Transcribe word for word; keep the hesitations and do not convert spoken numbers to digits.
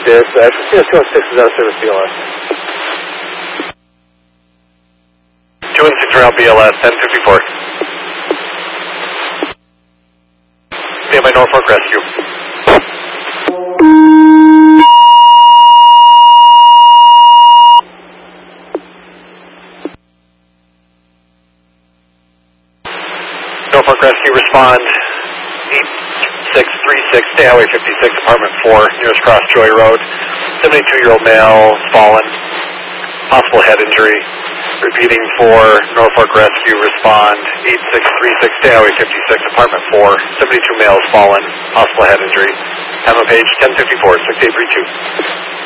this. Uh, Casino two one six is out of service B L S. two one six around B L S, ten fifty-four. Stand by Norfolk Rescue. Norfolk Rescue, respond. eight six three six, stay Highway fifty-six, apartment four, nearest cross Joy Road. seventy-two-year-old male, fallen, possible head injury. Repeating for Norfolk Rescue, respond. eight six three six, stay Highway fifty-six, apartment four, seventy-two males, fallen, possible head injury. Time of page ten fifty-four, six eight three two.